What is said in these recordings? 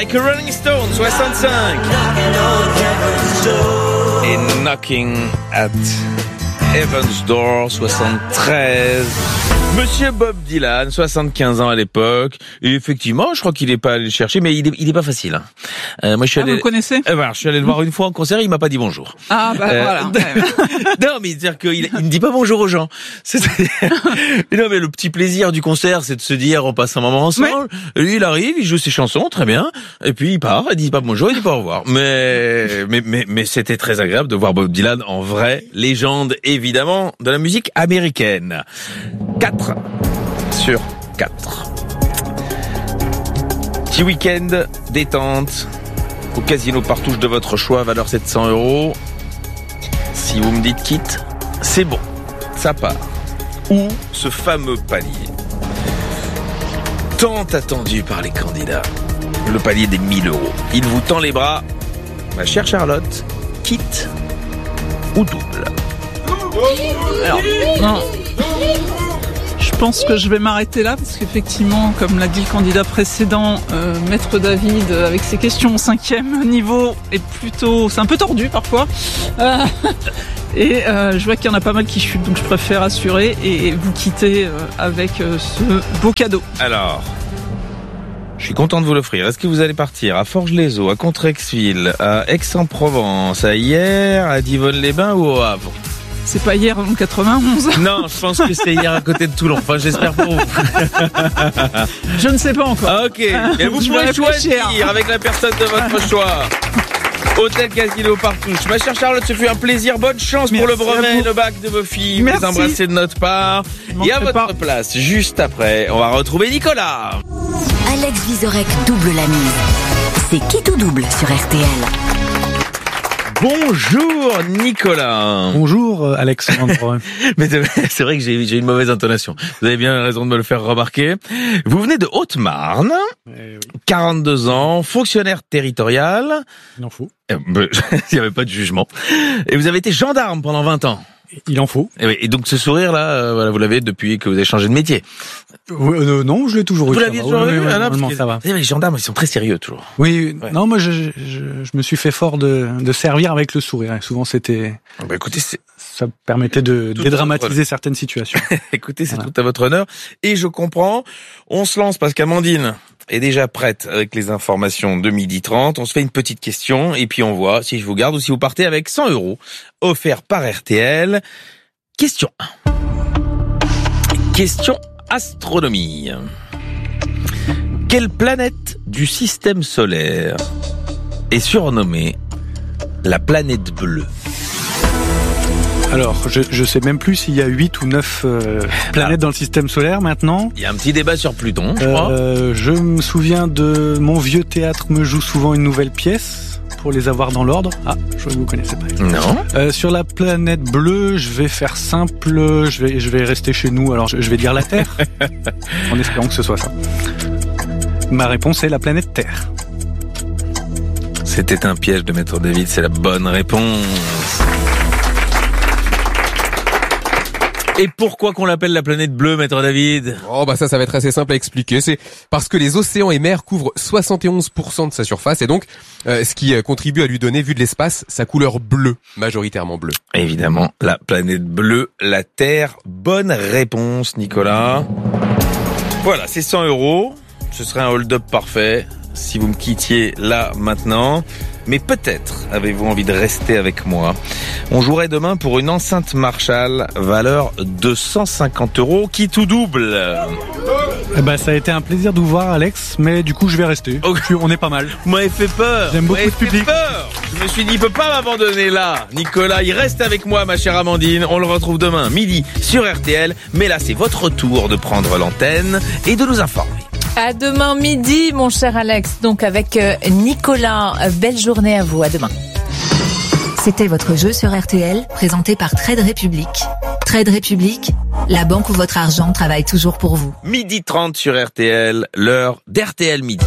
avec Rolling Stone, 65. Et Knocking at Heaven's Door, 73. Monsieur Bob Dylan, 75 ans à l'époque. Et effectivement, je crois qu'il est pas allé le chercher, mais il est pas facile. Moi, je suis allé. Vous le connaissez? Je suis allé le voir une fois en concert, il m'a pas dit bonjour. Ah, voilà. Non, mais c'est-à-dire qu'il ne dit pas bonjour aux gens. Non, mais le petit plaisir du concert, c'est de se dire, on passe un moment ensemble. Ouais. Lui, il arrive, il joue ses chansons, très bien. Et puis, il part, il dit pas bonjour, il dit pas au revoir. Mais c'était très agréable de voir Bob Dylan en vrai, légende, évidemment, de la musique américaine. 4 sur 4. Petit week-end détente au casino Partouche de votre choix, valeur 700 €. Si vous me dites quitte, c'est bon, ça part. Ou ce fameux palier, tant attendu par les candidats, le palier des 1 000 €. Il vous tend les bras, ma chère Charlotte, quitte ou double? Alors, non. Je pense que je vais m'arrêter là parce qu'effectivement, comme l'a dit le candidat précédent, Maître David, avec ses questions au 5e niveau, c'est un peu tordu parfois. Et je vois qu'il y en a pas mal qui chutent, donc je préfère assurer et vous quitter avec ce beau cadeau. Alors, je suis content de vous l'offrir. Est-ce que vous allez partir à Forges-les-Eaux, à Contrexeville, à Aix-en-Provence, à Hyères, à Divonne-les-Bains ou au Havre? C'est pas hier en 91? Non, je pense que c'est hier à côté de Toulon. Enfin, j'espère pour vous. Je ne sais pas encore. Ok. Et vous pouvez choisir avec la personne de votre choix. Hôtel Casino Partouche. Ma chère Charlotte, ce fut un plaisir. Bonne chance pour le brevet et le bac de vos filles. Merci. Vous embrassez de notre part. Et à votre place, juste après, on va retrouver Nicolas. Alex Vizorek double la mise. C'est Quitte ou double sur RTL. Bonjour Nicolas. Bonjour Alexandre. Mais c'est vrai que j'ai une mauvaise intonation. Vous avez bien raison de me le faire remarquer. Vous venez de Haute-Marne, oui. 42 ans, fonctionnaire territorial. Il en faut. Il n'y avait pas de jugement. Et vous avez été gendarme pendant 20 ans. Il en faut. Et donc ce sourire-là, vous l'avez depuis que vous avez changé de métier. Non, je l'ai toujours eu. Vous l'aviez toujours eu? Ça va. Les gendarmes, ils sont très sérieux toujours. Oui, ouais. Non, moi je me suis fait fort de servir avec le sourire. Souvent c'était... écoutez, ça permettait de dédramatiser certaines situations. Écoutez, c'est tout à votre honneur. Et je comprends, on se lance parce qu'Amandine est déjà prête avec les informations de 12h30. On se fait une petite question et puis on voit si je vous garde ou si vous partez avec 100 € offerts par RTL. Question 1. Question astronomie. Quelle planète du système solaire est surnommée la planète bleue? Alors, je sais même plus s'il y a 8 ou 9 planètes dans le système solaire maintenant. Il y a un petit débat sur Pluton, je crois. Je me souviens de mon vieux théâtre me joue souvent une nouvelle pièce pour les avoir dans l'ordre. Ah, je vois que vous connaissez pas. Non. Sur la planète bleue, je vais faire simple, je vais rester chez nous, alors je vais dire la Terre, en espérant que ce soit ça. Ma réponse est la planète Terre. C'était un piège de Maître David, c'est la bonne réponse. Et pourquoi qu'on l'appelle la planète bleue, Maître David? Ça va être assez simple à expliquer. C'est parce que les océans et mers couvrent 71% de sa surface et donc ce qui contribue à lui donner, vu de l'espace, sa couleur bleue, majoritairement bleue. Évidemment, la planète bleue, la Terre. Bonne réponse, Nicolas. Voilà, c'est 100 €. Ce serait un hold-up parfait si vous me quittiez là, maintenant. Mais peut-être avez-vous envie de rester avec moi. On jouerait demain pour une enceinte Marshall, valeur 250 €, quitte ou double. Ça a été un plaisir de vous voir, Alex, mais du coup je vais rester. Okay. On est pas mal. Vous m'avez fait peur. J'aime beaucoup le public. Je me suis dit, il peut pas m'abandonner là. Nicolas, il reste avec moi, ma chère Amandine. On le retrouve demain, midi, sur RTL. Mais là, c'est votre tour de prendre l'antenne et de nous informer. À demain midi, mon cher Alex. Donc avec Nicolas, belle journée à vous. À demain. C'était votre jeu sur RTL, présenté par Trade Republic. Trade Republic, la banque où votre argent travaille toujours pour vous. 12h30 sur RTL, l'heure d'RTL Midi.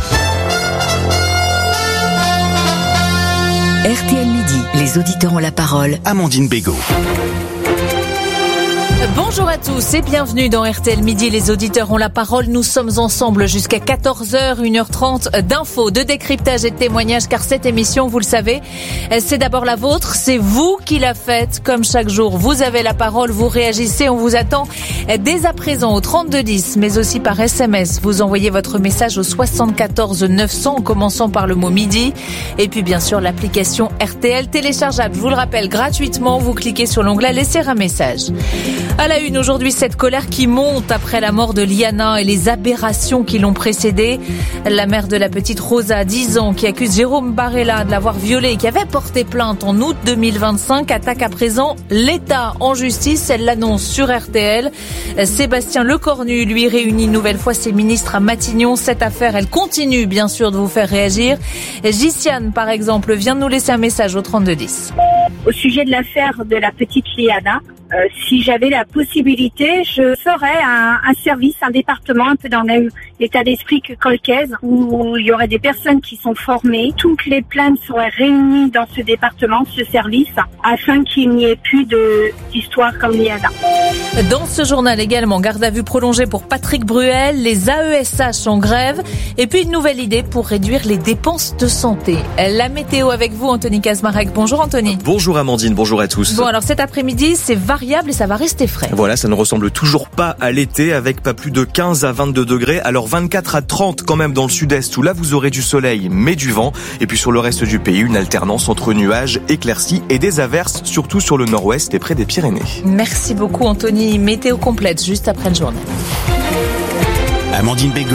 RTL Midi, les auditeurs ont la parole. Amandine Bégaud. Bonjour à tous et bienvenue dans RTL Midi. Les auditeurs ont la parole. Nous sommes ensemble jusqu'à 14h, 1h30 d'infos, de décryptage et de témoignages, car cette émission, vous le savez, c'est d'abord la vôtre. C'est vous qui la faites. Comme chaque jour, vous avez la parole, vous réagissez. On vous attend dès à présent au 3210, mais aussi par SMS. Vous envoyez votre message au 74 900 en commençant par le mot midi. Et puis bien sûr, l'application RTL téléchargeable. Je vous le rappelle gratuitement. Vous cliquez sur l'onglet laisser un message. À la une aujourd'hui, cette colère qui monte après la mort de Liana et les aberrations qui l'ont précédée. La mère de la petite Rosa, 10 ans, qui accuse Jérôme Barella de l'avoir violée et qui avait porté plainte en août 2025, attaque à présent l'État en justice. Elle l'annonce sur RTL. Sébastien Lecornu, lui, réunit une nouvelle fois ses ministres à Matignon. Cette affaire, elle continue bien sûr de vous faire réagir. Giciane, par exemple, vient de nous laisser un message au 3210. Au sujet de l'affaire de la petite Liana, si j'avais la possibilité, je ferais un service, un département un peu dans le même état d'esprit que Colquez, où il y aurait des personnes qui sont formées. Toutes les plaintes seraient réunies dans ce département, ce service, afin qu'il n'y ait plus d'histoires comme Liana. Dans ce journal également, garde à vue prolongée pour Patrick Bruel, les AESH en grève, et puis une nouvelle idée pour réduire les dépenses de santé. La météo avec vous, Anthony Kazmarek. Bonjour Anthony. Bonjour Amandine, bonjour à tous. Bon, alors cet après-midi, c'est variable et ça va rester frais. Voilà, ça ne ressemble toujours pas à l'été, avec pas plus de 15 à 22 degrés. Alors 24 à 30 quand même dans le sud-est, où là vous aurez du soleil mais du vent. Et puis sur le reste du pays, une alternance entre nuages, éclaircies et des averses, surtout sur le nord-ouest et près des Pyrénées. Merci beaucoup Anthony. Météo complète juste après le journal. Amandine Bégaud.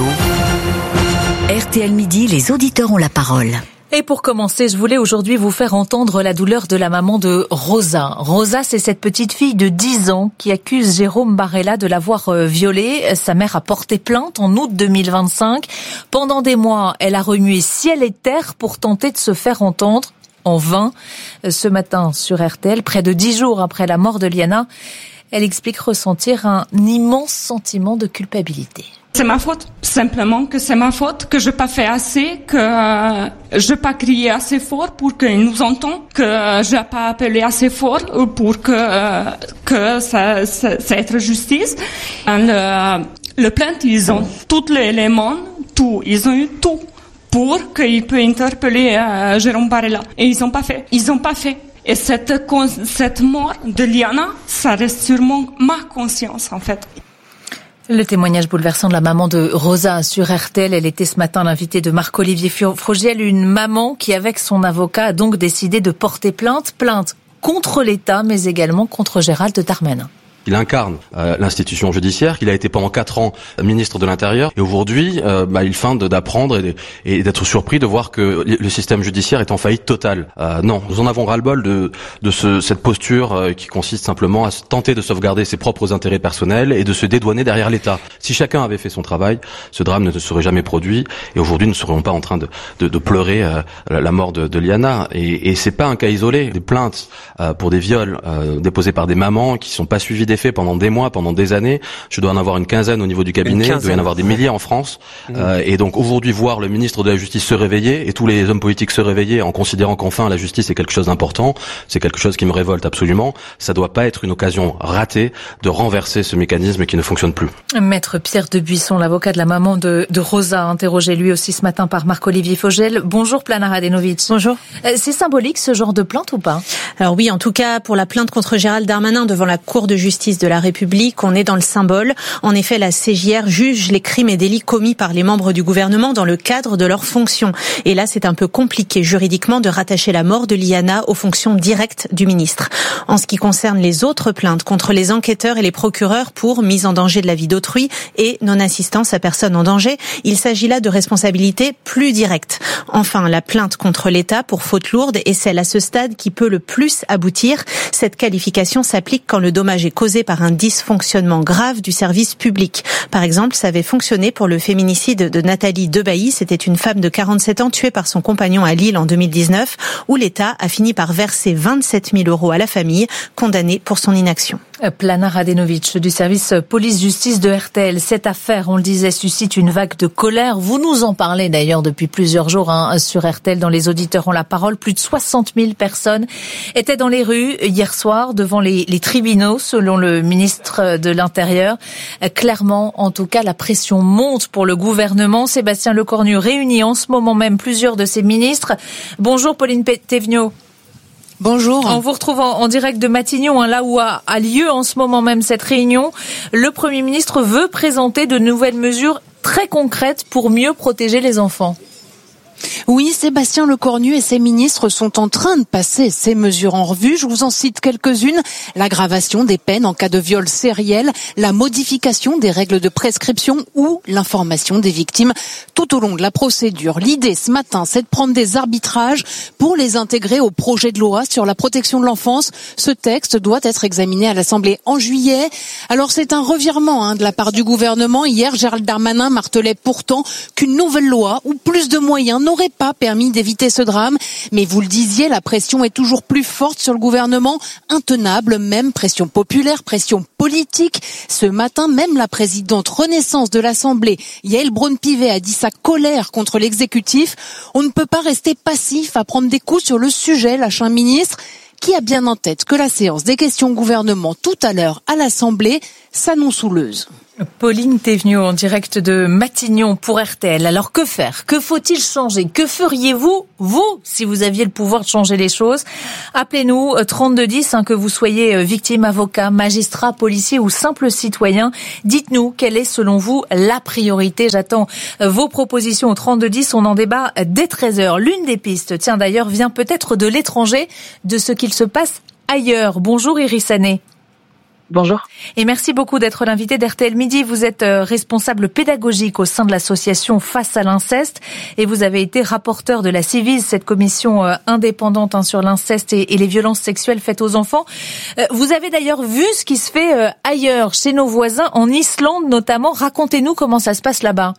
RTL Midi, les auditeurs ont la parole. Et pour commencer, je voulais aujourd'hui vous faire entendre la douleur de la maman de Rosa. Rosa, c'est cette petite fille de 10 ans qui accuse Jérôme Barella de l'avoir violée. Sa mère a porté plainte en août 2025. Pendant des mois, elle a remué ciel et terre pour tenter de se faire entendre. En vain. Ce matin, sur RTL, près de 10 jours après la mort de Liana, elle explique ressentir un immense sentiment de culpabilité. C'est ma faute, simplement que c'est ma faute, que je n'ai pas fait assez, que je n'ai pas crié assez fort pour qu'il nous entende, que je n'ai pas appelé assez fort pour que ça être justice. Le plainte, ils ont tous les éléments, tout, ils ont eu tout pour qu'il puisse interpeller Jérôme Barella. Et ils n'ont pas fait. Et cette mort de Liana, ça reste sûrement ma conscience, en fait. Le témoignage bouleversant de la maman de Rosa sur RTL. Elle était ce matin l'invitée de Marc-Olivier Frogiel, une maman qui, avec son avocat, a donc décidé de porter plainte contre l'État, mais également contre Gérald Darmanin. Il incarne l'institution judiciaire, qu'il a été pendant 4 ans ministre de l'Intérieur, et aujourd'hui, il feint d'apprendre et d'être surpris de voir que le système judiciaire est en faillite totale. Non, nous en avons ras-le-bol de cette posture qui consiste simplement à tenter de sauvegarder ses propres intérêts personnels et de se dédouaner derrière l'État. Si chacun avait fait son travail, ce drame ne se serait jamais produit, et aujourd'hui, nous ne serions pas en train de pleurer la mort de Liana. Et c'est pas un cas isolé. Des plaintes pour des viols déposées par des mamans qui sont pas suivies des faits pendant des mois, pendant des années. Je dois en avoir une quinzaine au niveau du cabinet. Il doit y en avoir des milliers en France. Et donc aujourd'hui, voir le ministre de la Justice se réveiller et tous les hommes politiques se réveiller en considérant qu'enfin la justice est quelque chose d'important, c'est quelque chose qui me révolte absolument. Ça doit pas être une occasion ratée de renverser ce mécanisme qui ne fonctionne plus. Maître Pierre Debuisson, l'avocat de la maman de Rosa, interrogé lui aussi ce matin par Marc-Olivier Frogiel. Bonjour Plana Radenovic. Bonjour. C'est symbolique ce genre de plainte ou pas? Alors oui, en tout cas pour la plainte contre Gérald Darmanin devant la Cour de justice de la République, on est dans le symbole. En effet, la CJR juge les crimes et délits commis par les membres du gouvernement dans le cadre de leurs fonctions. Et là, c'est un peu compliqué juridiquement de rattacher la mort de Liana aux fonctions directes du ministre. En ce qui concerne les autres plaintes contre les enquêteurs et les procureurs pour mise en danger de la vie d'autrui et non-assistance à personne en danger, il s'agit là de responsabilités plus directes. Enfin, la plainte contre l'État pour faute lourde est celle à ce stade qui peut le plus aboutir. Cette qualification s'applique quand le dommage est causé par un dysfonctionnement grave du service public. Par exemple, ça avait fonctionné pour le féminicide de Nathalie Debailly. C'était une femme de 47 ans tuée par son compagnon à Lille en 2019, où l'État a fini par verser 27 000 € à la famille, condamnée pour son inaction. Plana Radenovic du service police-justice de RTL. Cette affaire, on le disait, suscite une vague de colère. Vous nous en parlez d'ailleurs depuis plusieurs jours sur RTL dans Les Auditeurs ont la parole. Plus de 60 000 personnes étaient dans les rues hier soir devant les tribunaux, selon le ministre de l'Intérieur. Clairement, en tout cas, la pression monte pour le gouvernement. Sébastien Lecornu réunit en ce moment même plusieurs de ses ministres. Bonjour Pauline Thévenot. Bonjour. On vous retrouve en direct de Matignon, là où a lieu en ce moment même cette réunion. Le Premier ministre veut présenter de nouvelles mesures très concrètes pour mieux protéger les enfants. Oui, Sébastien Lecornu et ses ministres sont en train de passer ces mesures en revue. Je vous en cite quelques-unes. L'aggravation des peines en cas de viol sériel, la modification des règles de prescription ou l'information des victimes tout au long de la procédure. L'idée ce matin, c'est de prendre des arbitrages pour les intégrer au projet de loi sur la protection de l'enfance. Ce texte doit être examiné à l'Assemblée en juillet. Alors c'est un revirement de la part du gouvernement. Hier, Gérald Darmanin martelait pourtant qu'une nouvelle loi ou plus de moyens n'aurait pas permis d'éviter ce drame. Mais vous le disiez, la pression est toujours plus forte sur le gouvernement, intenable, même pression populaire, pression politique. Ce matin, même la présidente Renaissance de l'Assemblée, Yael Braun-Pivet, a dit sa colère contre l'exécutif. On ne peut pas rester passif à prendre des coups sur le sujet, lâche un ministre qui a bien en tête que la séance des questions au gouvernement tout à l'heure à l'Assemblée s'annonce houleuse. Pauline Thévenot en direct de Matignon pour RTL. Alors que faire? Que faut-il changer? Que feriez-vous, vous, si vous aviez le pouvoir de changer les choses? Appelez-nous 3210, que vous soyez victime, avocat, magistrat, policier ou simple citoyen. Dites-nous quelle est selon vous la priorité. J'attends vos propositions au 3210. On en débat dès 13h. L'une des pistes, d'ailleurs, vient peut-être de l'étranger, de ce qu'il se passe ailleurs. Bonjour Iris Ané. Bonjour. Et merci beaucoup d'être l'invité d'RTL Midi. Vous êtes responsable pédagogique au sein de l'association Face à l'inceste et vous avez été rapporteur de la Ciivise, cette commission indépendante sur l'inceste et les violences sexuelles faites aux enfants. Vous avez d'ailleurs vu ce qui se fait ailleurs, chez nos voisins, en Islande notamment. Racontez-nous comment ça se passe là-bas.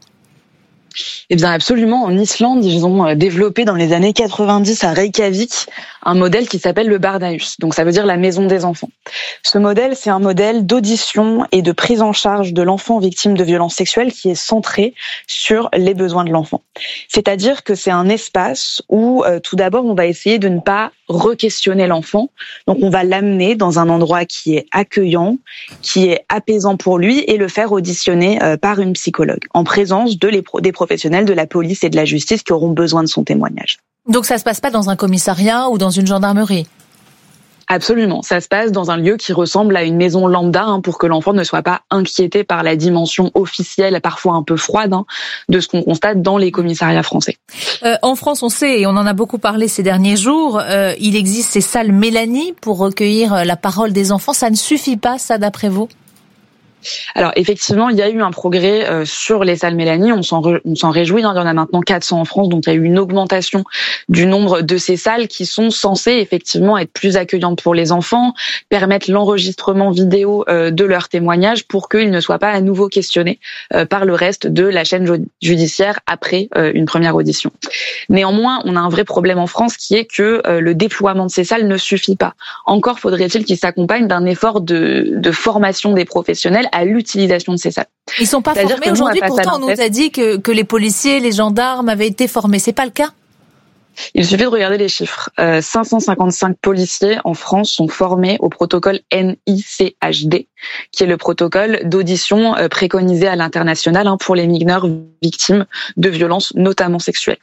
Eh bien absolument, en Islande, ils ont développé dans les années 90 à Reykjavik un modèle qui s'appelle le Barnahus, donc ça veut dire la maison des enfants. Ce modèle, c'est un modèle d'audition et de prise en charge de l'enfant victime de violences sexuelles qui est centré sur les besoins de l'enfant. C'est-à-dire que c'est un espace où tout d'abord on va essayer de ne pas re-questionner l'enfant, donc on va l'amener dans un endroit qui est accueillant, qui est apaisant pour lui et le faire auditionner par une psychologue, en présence des professionnels de la police et de la justice qui auront besoin de son témoignage. Donc ça se passe pas dans un commissariat ou dans une gendarmerie? Absolument, ça se passe dans un lieu qui ressemble à une maison lambda pour que l'enfant ne soit pas inquiété par la dimension officielle, parfois un peu froide, de ce qu'on constate dans les commissariats français. En France, on sait, et on en a beaucoup parlé ces derniers jours, il existe ces salles Mélanie pour recueillir la parole des enfants. Ça ne suffit pas, ça, d'après vous ? Alors effectivement, il y a eu un progrès sur les salles Mélanie, on s'en réjouit, il y en a maintenant 400 en France, donc il y a eu une augmentation du nombre de ces salles qui sont censées effectivement être plus accueillantes pour les enfants, permettre l'enregistrement vidéo de leurs témoignages pour qu'ils ne soient pas à nouveau questionnés par le reste de la chaîne judiciaire après une première audition. Néanmoins, on a un vrai problème en France qui est que le déploiement de ces salles ne suffit pas. Encore faudrait-il qu'il s'accompagne d'un effort de formation des professionnels à l'utilisation de ces salles. Ils sont pas formés aujourd'hui, pourtant on nous a dit que les policiers, les gendarmes avaient été formés. C'est pas le cas? Il suffit de regarder les chiffres. 555 policiers en France sont formés au protocole NICHD, qui est le protocole d'audition préconisé à l'international pour les mineurs victimes de violences, notamment sexuelles.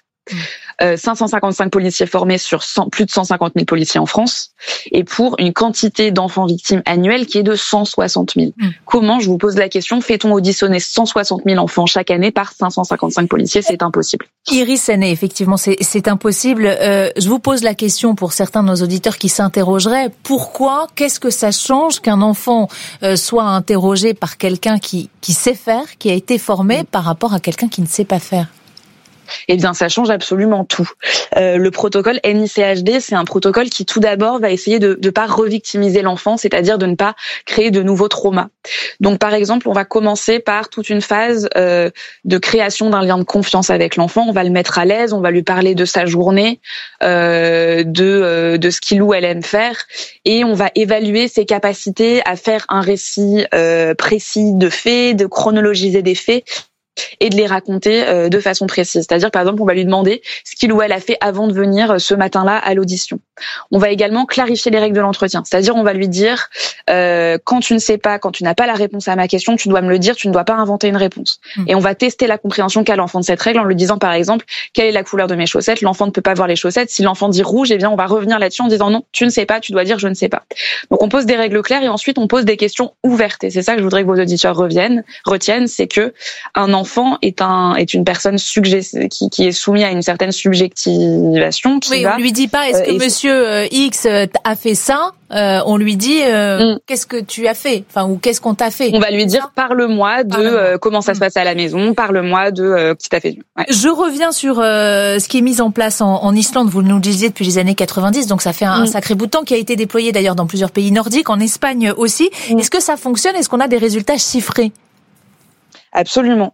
555 policiers formés sur plus de 150 000 policiers en France et pour une quantité d'enfants victimes annuels qui est de 160 000. Comment, je vous pose la question, fait-on auditionner 160 000 enfants chaque année par 555 policiers? C'est impossible. Iris Ané, effectivement, c'est impossible. Je vous pose la question pour certains de nos auditeurs qui s'interrogeraient. Pourquoi? Qu'est-ce que ça change qu'un enfant soit interrogé par quelqu'un qui sait faire, qui a été formé par rapport à quelqu'un qui ne sait pas faire? eh bien ça change absolument tout. Le protocole NICHD, c'est un protocole qui tout d'abord va essayer de pas revictimiser l'enfant, c'est-à-dire de ne pas créer de nouveaux traumas. Donc par exemple, on va commencer par toute une phase de création d'un lien de confiance avec l'enfant. On va le mettre à l'aise, on va lui parler de sa journée, de ce qu'il ou elle aime faire, et on va évaluer ses capacités à faire un récit précis de faits, de chronologiser des faits et de les raconter de façon précise. C'est-à-dire, par exemple, on va lui demander ce qu'il ou elle a fait avant de venir ce matin-là à l'audition. On va également clarifier les règles de l'entretien. C'est-à-dire, on va lui dire, quand tu ne sais pas, quand tu n'as pas la réponse à ma question, tu dois me le dire, tu ne dois pas inventer une réponse. Et on va tester la compréhension qu'a l'enfant de cette règle en lui disant, par exemple, quelle est la couleur de mes chaussettes? L'enfant ne peut pas voir les chaussettes. Si l'enfant dit rouge, eh bien, on va revenir là-dessus en disant non, tu ne sais pas, tu dois dire je ne sais pas. Donc, on pose des règles claires et ensuite, on pose des questions ouvertes. Et c'est ça que je voudrais que vos auditeurs retiennent, c'est que un enfant est une personne qui est soumise à une certaine subjectivation. On lui dit pas est-ce que Monsieur X a fait ça. On lui dit qu'est-ce que tu as fait, enfin ou qu'est-ce qu'on t'a fait. On va lui dire parle-moi de comment ça se passe à la maison, parle-moi de qui t'a fait du. Ouais. Je reviens sur ce qui est mis en place en Islande. Vous nous le disiez depuis les années 90, donc ça fait un sacré bout de temps, qui a été déployé d'ailleurs dans plusieurs pays nordiques, en Espagne aussi. Est-ce que ça fonctionne? Est-ce qu'on a des résultats chiffrés? Absolument.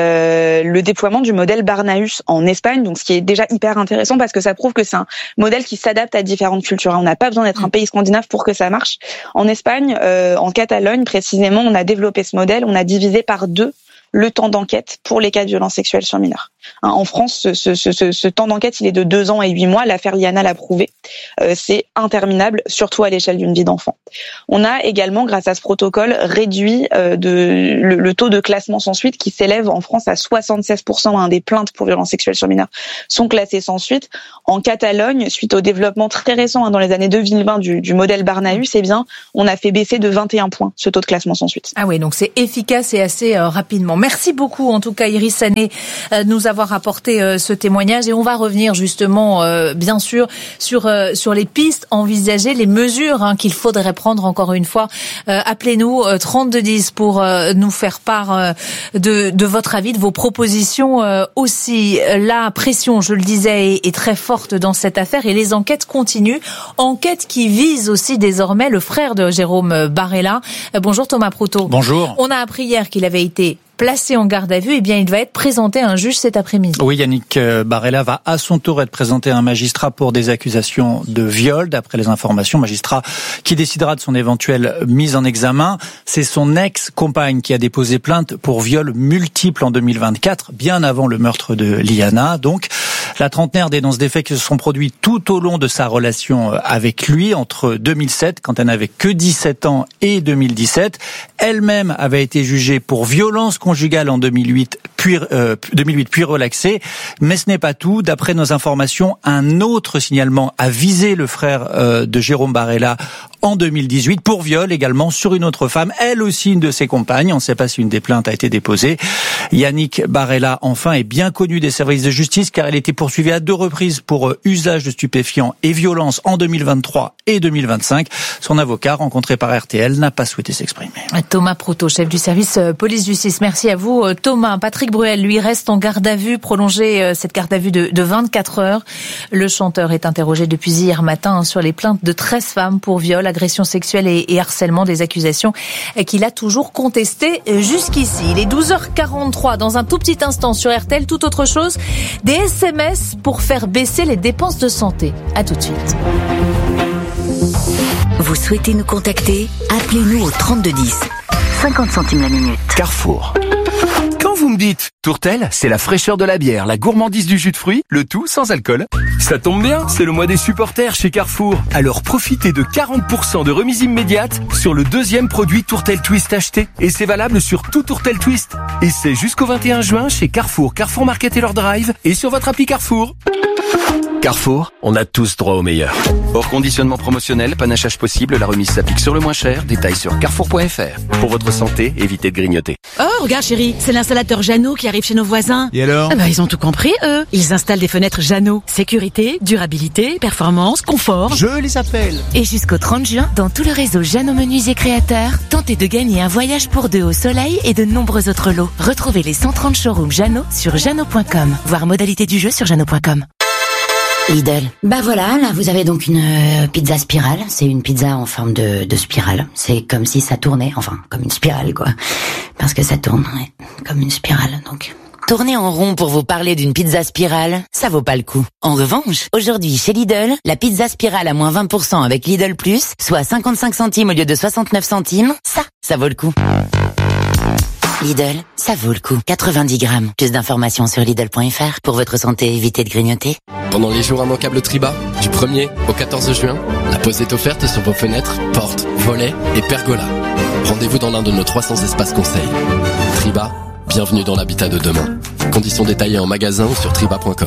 Le déploiement du modèle Barnahus en Espagne, donc ce qui est déjà hyper intéressant parce que ça prouve que c'est un modèle qui s'adapte à différentes cultures. On n'a pas besoin d'être un pays scandinave pour que ça marche. En Espagne, en Catalogne précisément, on a développé ce modèle, on a divisé par 2 le temps d'enquête pour les cas de violences sexuelles sur mineurs. En France, ce temps d'enquête, il est de 2 ans et 8 mois. L'affaire Liana l'a prouvé. C'est interminable, surtout à l'échelle d'une vie d'enfant. On a également, grâce à ce protocole, réduit le taux de classement sans suite qui s'élève en France à 76%. Des plaintes pour violences sexuelles sur mineurs sont classées sans suite. En Catalogne, suite au développement très récent dans les années 2020 du modèle Barnahus, eh bien, on a fait baisser de 21 points ce taux de classement sans suite. Ah oui, donc c'est efficace et assez rapidement. Merci beaucoup, en tout cas, Iris Sané, de nous avoir apporté ce témoignage. Et on va revenir justement, bien sûr, sur les pistes envisagées, les mesures qu'il faudrait prendre encore une fois. Appelez-nous 3210 pour nous faire part de votre avis, de vos propositions aussi. La pression, je le disais, est très forte dans cette affaire et les enquêtes continuent. Enquête qui vise aussi désormais le frère de Jérôme Barella. Bonjour Thomas Proutot. Bonjour. On a appris hier qu'il avait été placé en garde à vue, eh bien, il va être présenté à un juge cet après-midi. Oui, Yannick Barella va à son tour être présenté à un magistrat pour des accusations de viol, d'après les informations. Magistrat qui décidera de son éventuelle mise en examen. C'est son ex-compagne qui a déposé plainte pour viol multiple en 2024, bien avant le meurtre de Liana. Donc, la trentenaire dénonce des faits qui se sont produits tout au long de sa relation avec lui, entre 2007, quand elle n'avait que 17 ans, et 2017. Elle-même avait été jugée pour violence conjugale en 2008, puis relaxée. Mais ce n'est pas tout. D'après nos informations, un autre signalement a visé le frère de Jérôme Barella en 2018 pour viol également sur une autre femme, elle aussi une de ses compagnes. On ne sait pas si une des plaintes a été déposée. Yannick Barella, enfin, est bien connu des services de justice car elle était poursuivie à 2 reprises pour usage de stupéfiants et violence en 2023 et 2025. Son avocat, rencontré par RTL, n'a pas souhaité s'exprimer. Thomas Proutot, chef du service police-justice. Merci à vous, Thomas. Patrick Bruel, lui, reste en garde à vue, prolongé cette garde à vue de 24 heures. Le chanteur est interrogé depuis hier matin sur les plaintes de 13 femmes pour viol, agression sexuelle et harcèlement, des accusations qu'il a toujours contestées jusqu'ici. Il est 12h43. Dans un tout petit instant sur RTL, tout autre chose, des SMS pour faire baisser les dépenses de santé. À tout de suite. Vous souhaitez nous contacter? Appelez-nous au 3210. 50 centimes la minute. Carrefour. Quand vous me dites Tourtel, c'est la fraîcheur de la bière, la gourmandise du jus de fruits, le tout sans alcool. Ça tombe bien, c'est le mois des supporters chez Carrefour. Alors profitez de 40% de remise immédiate sur le 2e produit Tourtel Twist acheté. Et c'est valable sur tout Tourtel Twist. Et c'est jusqu'au 21 juin chez Carrefour, Carrefour Market et leur Drive et sur votre appli Carrefour. Carrefour, on a tous droit au meilleur. Hors conditionnement promotionnel, panachage possible, la remise s'applique sur le moins cher. Détails sur carrefour.fr. Pour votre santé, évitez de grignoter. Oh, regarde chérie, c'est l'installateur Jeannot qui arrive chez nos voisins. Et alors ? Ils ont tout compris, eux. Ils installent des fenêtres Jeannot. Sécurité, durabilité, performance, confort. Je les appelle. Et jusqu'au 30 juin, dans tout le réseau Jeannot Menuisier Créateurs, tentez de gagner un voyage pour deux au soleil et de nombreux autres lots. Retrouvez les 130 showrooms Jeannot sur jeannot.com. Voir modalité du jeu sur jeannot.com. Lidl. Voilà, là vous avez donc une pizza spirale. C'est une pizza en forme de spirale. C'est comme si ça tournait, enfin comme une spirale quoi. Parce que ça tourne, ouais, comme une spirale donc. Tourner en rond pour vous parler d'une pizza spirale, ça vaut pas le coup. En revanche, aujourd'hui chez Lidl, la pizza spirale à moins 20% avec Lidl Plus, soit 55 centimes au lieu de 69 centimes, ça vaut le coup. Lidl, ça vaut le coup. 90 grammes. Plus d'informations sur Lidl.fr. Pour votre santé, évitez de grignoter. Pendant les jours immanquables Triba, du 1er au 14 juin, la pause est offerte sur vos fenêtres, portes, volets et pergolas. Rendez-vous dans l'un de nos 300 espaces conseils. Triba, bienvenue dans l'habitat de demain. Conditions détaillées en magasin ou sur triba.com.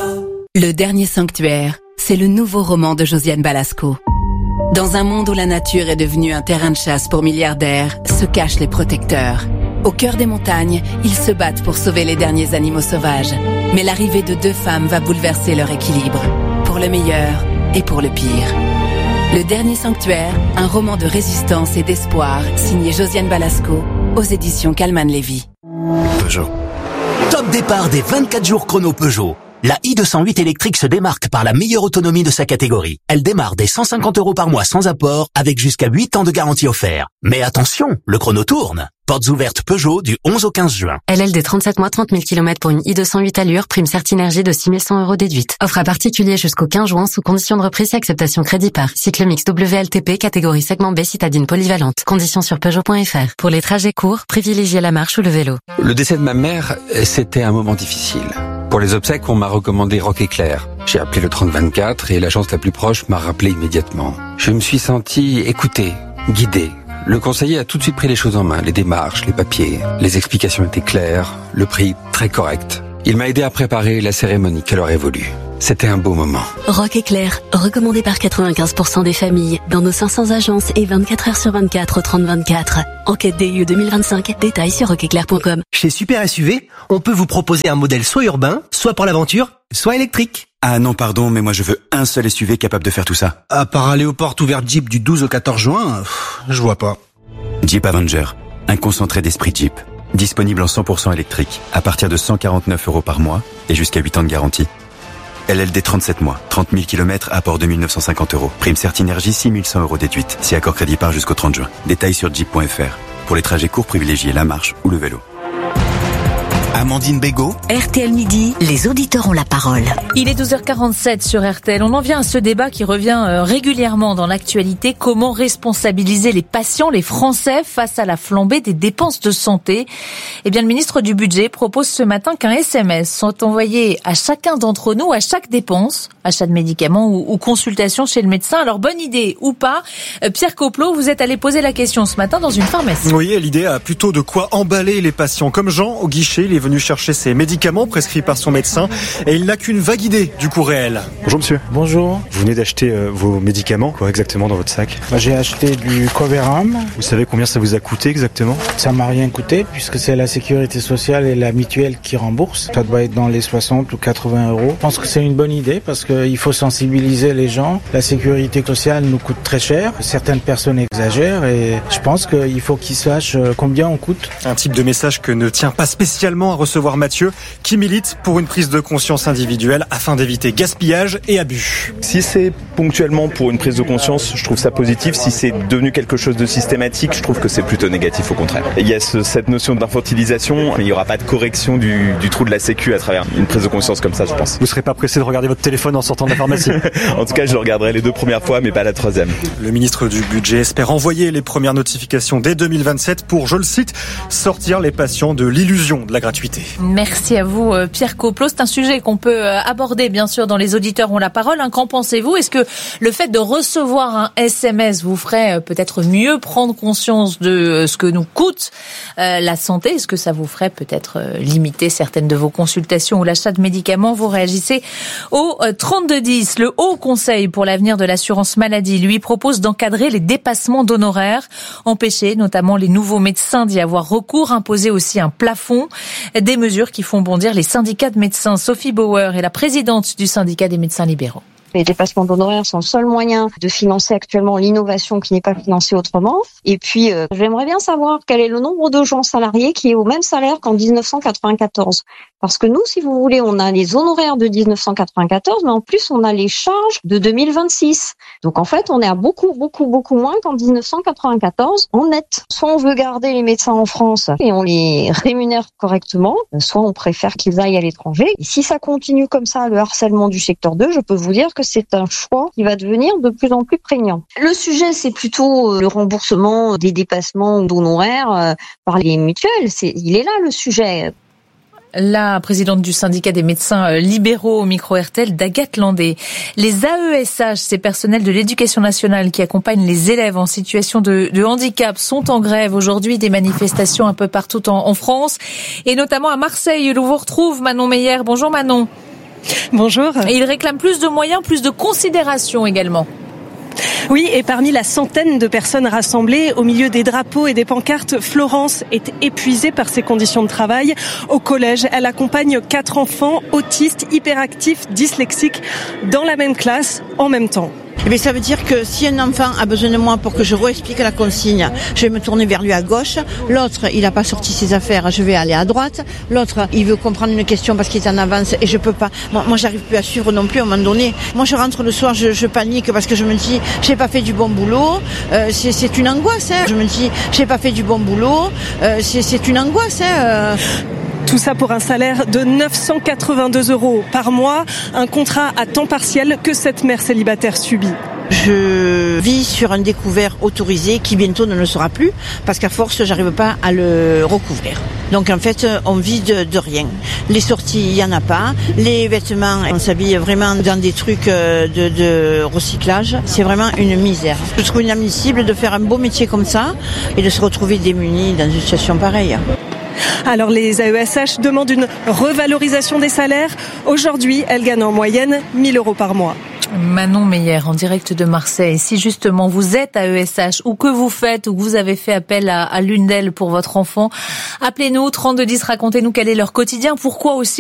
Le dernier sanctuaire, c'est le nouveau roman de Josiane Balasco. Dans un monde où la nature est devenue un terrain de chasse pour milliardaires, se cachent les protecteurs. Au cœur des montagnes, ils se battent pour sauver les derniers animaux sauvages. Mais l'arrivée de deux femmes va bouleverser leur équilibre. Pour le meilleur et pour le pire. Le dernier sanctuaire, un roman de résistance et d'espoir, signé Josiane Balasco, aux éditions Calman Lévy. Peugeot. Top départ des 24 jours chrono Peugeot. La i208 électrique se démarque par la meilleure autonomie de sa catégorie. Elle démarre dès 150 € par mois sans apport, avec jusqu'à 8 ans de garantie offert. Mais attention, le chrono tourne. Portes ouvertes Peugeot du 11 au 15 juin. LLD 37 mois, 30 000 km pour une i208 allure, prime Certinergie de 6 100 € déduite. Offre à particulier jusqu'au 15 juin sous condition de reprise et acceptation crédit par. Cycle mix WLTP, catégorie segment B, citadine polyvalente. Conditions sur Peugeot.fr. Pour les trajets courts, privilégiez la marche ou le vélo. Le décès de ma mère, c'était un moment difficile. Pour les obsèques, on m'a recommandé Rock Éclair. J'ai appelé le 3024 et l'agence la plus proche m'a rappelé immédiatement. Je me suis senti écouté, guidé. Le conseiller a tout de suite pris les choses en main, les démarches, les papiers. Les explications étaient claires, le prix très correct. Il m'a aidé à préparer la cérémonie qu'elle aurait voulu. C'était un beau moment. Rock Éclair, recommandé par 95% des familles, dans nos 500 agences et 24 heures sur 24 au 3024. Enquête DIE 2025, détails sur rockeclair.com. Chez Super SUV, on peut vous proposer un modèle soit urbain, soit pour l'aventure, soit électrique. Ah non, pardon, mais moi je veux un seul SUV capable de faire tout ça. À part aller aux portes ouvertes Jeep du 12 au 14 juin, je vois pas. Jeep Avenger, un concentré d'esprit Jeep. Disponible en 100% électrique, à partir de 149 € par mois et jusqu'à 8 ans de garantie. LLD 37 mois, 30 000 km, apport 2 950 €. Prime Certinergie 6 100 € déduite, si accord crédit par jusqu'au 30 juin. Détails sur jeep.fr. Pour les trajets courts, privilégiez la marche ou le vélo. Amandine Bégaud. RTL Midi, les auditeurs ont la parole. Il est 12h47 sur RTL. On en vient à ce débat qui revient régulièrement dans l'actualité. Comment responsabiliser les patients, les Français, face à la flambée des dépenses de santé? Eh bien, le ministre du Budget propose ce matin qu'un SMS soit envoyé à chacun d'entre nous, à chaque dépense, achat de médicaments ou consultation chez le médecin. Alors, bonne idée ou pas? Pierre Coplot, vous êtes allé poser la question ce matin dans une pharmacie. Oui, l'idée a plutôt de quoi emballer les patients. Comme Jean, au guichet, il est venu chercher ses médicaments prescrits par son médecin et il n'a qu'une vague idée du coût réel. Bonjour monsieur. Bonjour. Vous venez d'acheter vos médicaments, quoi exactement dans votre sac? J'ai acheté du Coveram. Vous savez combien ça vous a coûté exactement? Ça m'a rien coûté puisque c'est la sécurité sociale et la mutuelle qui remboursent. Ça doit être dans les 60 ou 80 €. Je pense que c'est une bonne idée parce qu'il faut sensibiliser les gens. La sécurité sociale nous coûte très cher. Certaines personnes exagèrent et je pense qu'il faut qu'ils sachent combien on coûte. Un type de message que ne tient pas spécialement à recevoir Mathieu, qui milite pour une prise de conscience individuelle afin d'éviter gaspillage et abus. Si c'est ponctuellement pour une prise de conscience, je trouve ça positif. Si c'est devenu quelque chose de systématique, je trouve que c'est plutôt négatif, au contraire. Il y a cette notion d'infantilisation, mais il n'y aura pas de correction du trou de la sécu à travers une prise de conscience comme ça, je pense. Vous serez pas pressé de regarder votre téléphone en sortant de la pharmacie? En tout cas, je le regarderai les 2 premières fois, mais pas la 3e. Le ministre du Budget espère envoyer les premières notifications dès 2027 pour, je le cite, sortir les patients de l'illusion de la gratuité. gratuité. Merci à vous Pierre Coplot. C'est un sujet qu'on peut aborder bien sûr dans Les auditeurs ont la parole. Qu'en pensez-vous? Est-ce que le fait de recevoir un SMS vous ferait peut-être mieux prendre conscience de ce que nous coûte la santé? Est-ce que ça vous ferait peut-être limiter certaines de vos consultations ou l'achat de médicaments? Vous réagissez au 3210. Le Haut Conseil pour l'avenir de l'assurance maladie lui propose d'encadrer les dépassements d'honoraires, empêcher notamment les nouveaux médecins d'y avoir recours, imposer aussi un plafond, des mesures qui font bondir les syndicats de médecins. Sophie Bauer est la présidente du syndicat des médecins libéraux. Les dépassements d'honoraires sont le seul moyen de financer actuellement l'innovation qui n'est pas financée autrement. Et puis, j'aimerais bien savoir quel est le nombre de gens salariés qui est au même salaire qu'en 1994. Parce que nous, si vous voulez, on a les honoraires de 1994, mais en plus, on a les charges de 2026. Donc, en fait, on est à beaucoup moins qu'en 1994 en net. Soit on veut garder les médecins en France et on les rémunère correctement, soit on préfère qu'ils aillent à l'étranger. Et si ça continue comme ça, le harcèlement du secteur 2, je peux vous dire que c'est un choix qui va devenir de plus en plus prégnant. Le sujet, c'est plutôt le remboursement des dépassements d'honoraires par les mutuelles. Il est là le sujet. La présidente du syndicat des médecins libéraux au micro RTL d'Agathe Landé. Les AESH, ces personnels de l'éducation nationale qui accompagnent les élèves en situation de handicap, sont en grève aujourd'hui. Des manifestations un peu partout en France et notamment à Marseille où vous retrouve Manon Meyer. Bonjour Manon. Bonjour. Et ils réclament plus de moyens, plus de considération également. Oui, et parmi la centaine de personnes rassemblées au milieu des drapeaux et des pancartes, Florence est épuisée par ses conditions de travail. Au collège, elle accompagne 4 enfants autistes, hyperactifs, dyslexiques dans la même classe en même temps. Mais ça veut dire que si un enfant a besoin de moi pour que je réexplique la consigne, je vais me tourner vers lui à gauche. L'autre, il n'a pas sorti ses affaires, je vais aller à droite. L'autre, il veut comprendre une question parce qu'il est en avance et je peux pas. Moi, j'arrive plus à suivre non plus à un moment donné. Moi, je rentre le soir, je panique parce que je me dis, j'ai pas fait du bon boulot. C'est une angoisse. Je me dis, j'ai pas fait du bon boulot. C'est une angoisse. Tout ça pour un salaire de 982 € par mois, un contrat à temps partiel que cette mère célibataire subit. Je vis sur un découvert autorisé qui bientôt ne le sera plus parce qu'à force, j'arrive pas à le recouvrir. Donc en fait, on vit de rien. Les sorties, il y en a pas. Les vêtements, on s'habille vraiment dans des trucs de recyclage. C'est vraiment une misère. Je trouve inadmissible de faire un beau métier comme ça et de se retrouver démuni dans une situation pareille. Alors les AESH demandent une revalorisation des salaires. Aujourd'hui, elles gagnent en moyenne 1 000 € par mois. Manon Meyer en direct de Marseille. Si justement vous êtes AESH ou que vous faites ou que vous avez fait appel à l'une d'elles pour votre enfant, appelez-nous 3210, racontez-nous quel est leur quotidien, pourquoi aussi